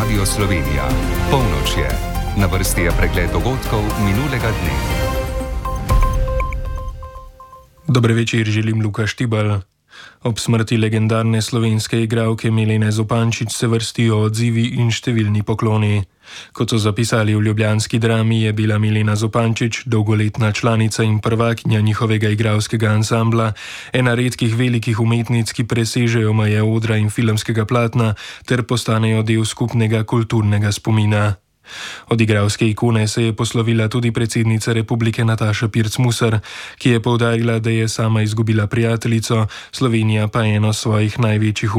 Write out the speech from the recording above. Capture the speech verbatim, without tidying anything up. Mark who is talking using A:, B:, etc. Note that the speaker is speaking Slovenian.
A: Radio Slovenija. Polnoč je. Na vrsti je pregled dogodkov minulega dne.
B: Dober večer, želim Luka Štibal. Ob smrti legendarne slovenske igralke Milene Zupančič se vrstijo odzivi in številni pokloni. Kot so zapisali v ljubljanski Drami, je bila Milena Zupančič, dolgoletna članica in prvakinja njihovega igralskega ansambla, ena redkih velikih umetnic, ki presežejo meje odra in filmskega platna ter postanejo del skupnega kulturnega spomina. Od igralske ikone se je poslovila tudi predsednica republike Nataša Pirc Musar, ki je poudarila, da je sama izgubila prijateljico, Slovenija pa eno svojih največjih